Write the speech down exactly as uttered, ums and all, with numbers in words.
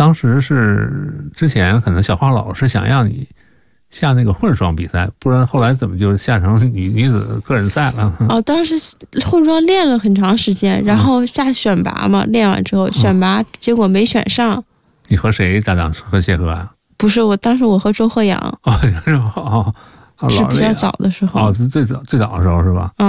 当时是之前可能小花老师想让你下那个混双比赛，不然后来怎么就下成女女子个人赛了？ 哦，当时混双练了很长时间，然后下选拔嘛，练完之后选拔结果没选上。 你和谁搭档？和谢赫啊？ 不是，我当时我和周鹤阳。 哦，哦， 是比较早的时候。 哦，最早最早的时候是吧？ 嗯。